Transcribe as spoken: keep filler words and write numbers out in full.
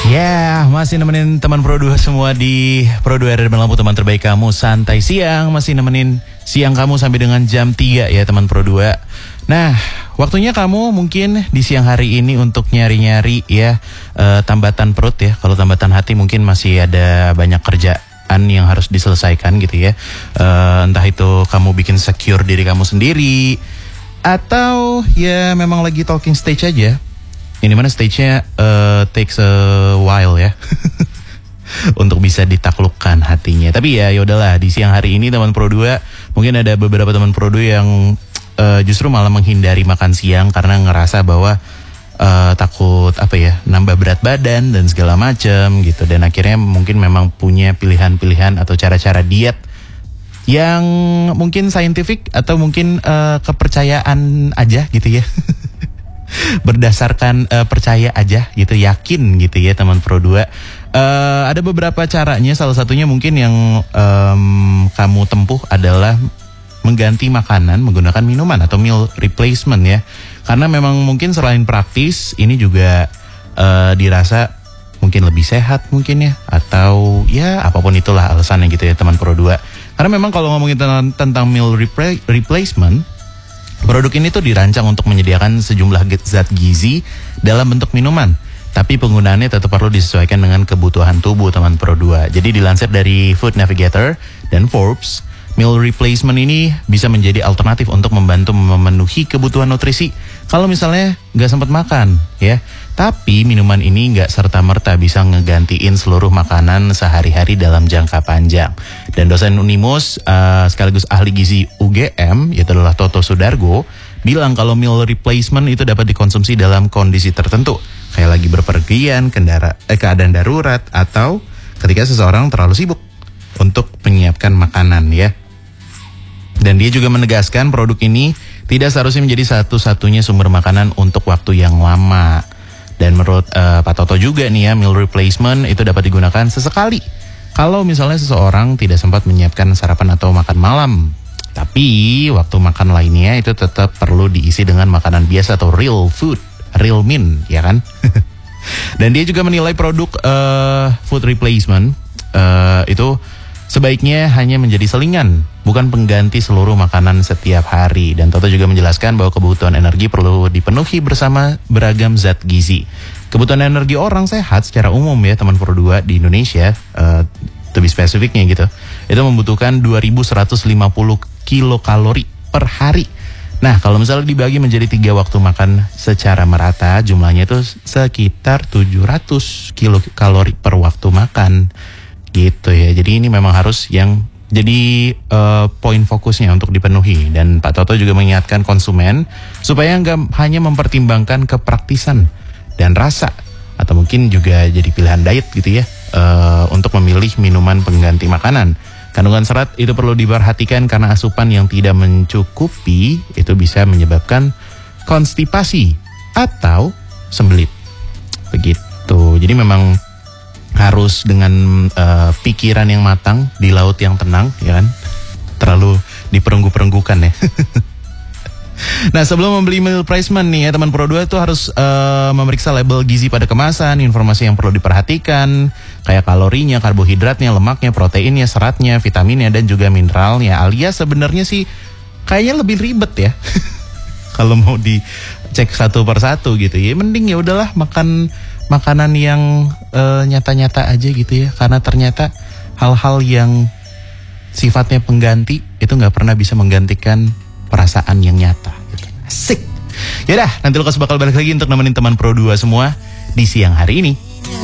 Ya, masih nemenin teman Pro dua semua di Pro dua R R Lampu, teman terbaik kamu santai siang. Masih nemenin siang kamu sampai dengan jam tiga ya teman Pro dua. Nah, waktunya kamu mungkin di siang hari ini untuk nyari-nyari ya uh, tambatan perut ya. Kalau tambatan hati mungkin masih ada banyak kerjaan yang harus diselesaikan gitu ya. uh, Entah itu kamu bikin secure diri kamu sendiri, atau ya memang lagi talking stage aja. Ini mana stage-nya uh, takes a while ya untuk bisa ditaklukkan hatinya. Tapi ya yaudahlah, di siang hari ini teman Pro dua, mungkin ada beberapa teman Pro dua yang uh, justru malah menghindari makan siang karena ngerasa bahwa uh, takut apa ya, nambah berat badan dan segala macam gitu. Dan akhirnya mungkin memang punya pilihan-pilihan atau cara-cara diet yang mungkin scientific atau mungkin uh, kepercayaan aja gitu ya. Berdasarkan uh, percaya aja gitu, yakin gitu ya teman Pro dua. uh, Ada beberapa caranya, salah satunya mungkin yang um, kamu tempuh adalah mengganti makanan menggunakan minuman atau meal replacement ya. Karena memang mungkin selain praktis, ini juga uh, dirasa mungkin lebih sehat mungkin ya. Atau ya apapun itulah alasannya gitu ya teman Pro dua. Karena memang kalau ngomongin tentang, tentang meal repla- replacement, produk ini tuh dirancang untuk menyediakan sejumlah zat gizi dalam bentuk minuman, tapi penggunaannya tetap perlu disesuaikan dengan kebutuhan tubuh teman Pro dua. Jadi dilansir dari Food Navigator dan Forbes, meal replacement ini bisa menjadi alternatif untuk membantu memenuhi kebutuhan nutrisi kalau misalnya nggak sempat makan ya. Tapi minuman ini nggak serta-merta bisa ngegantiin seluruh makanan sehari-hari dalam jangka panjang. Dan dosen Unimus uh, sekaligus ahli gizi U G M, yaitu adalah Toto Sudargo, bilang kalau meal replacement itu dapat dikonsumsi dalam kondisi tertentu, kayak lagi berpergian, kendara, eh, keadaan darurat, atau ketika seseorang terlalu sibuk untuk menyiapkan makanan ya. Dan dia juga menegaskan produk ini tidak seharusnya menjadi satu-satunya sumber makanan untuk waktu yang lama. Dan menurut uh, Pak Toto juga nih ya, meal replacement itu dapat digunakan sesekali kalau misalnya seseorang tidak sempat menyiapkan sarapan atau makan malam. Tapi waktu makan lainnya itu tetap perlu diisi dengan makanan biasa atau real food, real meal ya kan. Dan dia juga menilai produk uh, food replacement uh, itu sebaiknya hanya menjadi selingan, bukan pengganti seluruh makanan setiap hari. Dan Toto juga menjelaskan bahwa kebutuhan energi perlu dipenuhi bersama beragam zat gizi. Kebutuhan energi orang sehat secara umum ya teman Pro dua di Indonesia, uh, lebih spesifiknya gitu, itu membutuhkan dua ribu seratus lima puluh kilokalori per hari. Nah kalau misalnya dibagi menjadi tiga waktu makan secara merata, jumlahnya itu sekitar tujuh ratus kilokalori per waktu makan. Gitu ya, jadi ini memang harus yang jadi uh, poin fokusnya untuk dipenuhi. Dan Pak Toto juga mengingatkan konsumen supaya nggak hanya mempertimbangkan kepraktisan dan rasa, atau mungkin juga jadi pilihan diet gitu ya, uh, untuk memilih minuman pengganti makanan. Kandungan serat itu perlu diperhatikan karena asupan yang tidak mencukupi itu bisa menyebabkan konstipasi atau sembelit. Begitu, jadi memang harus dengan uh, pikiran yang matang di laut yang tenang ya kan, terlalu diperenggu-perenggukan ya. Nah sebelum membeli meal replacement nih ya teman Pro dua itu harus uh, memeriksa label gizi pada kemasan, informasi yang perlu diperhatikan kayak kalorinya, karbohidratnya, lemaknya, proteinnya, seratnya, vitaminnya, dan juga mineralnya. Alias sebenarnya sih kayaknya lebih ribet ya kalau mau dicek satu per satu gitu ya. Mending ya udahlah makan makanan yang uh, nyata-nyata aja gitu ya. Karena ternyata hal-hal yang sifatnya pengganti itu gak pernah bisa menggantikan perasaan yang nyata gitu. Asik. Yaudah, nanti Lukas bakal balik lagi untuk nemenin teman Pro dua semua di siang hari ini.